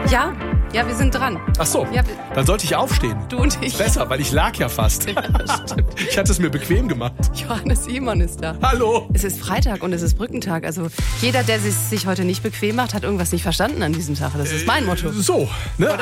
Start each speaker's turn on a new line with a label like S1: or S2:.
S1: Ja, wir sind dran.
S2: Ach so,
S1: Ja,
S2: dann sollte ich aufstehen.
S1: du und ich.
S2: Besser, weil ich lag ja fast. Ich hatte es mir bequem gemacht.
S1: Johannes Iman ist da.
S2: Hallo.
S1: Es ist Freitag und es ist Brückentag. Also jeder, der sich heute nicht bequem macht, hat irgendwas nicht verstanden an diesem Tag. Das ist mein Motto.
S2: So, ne?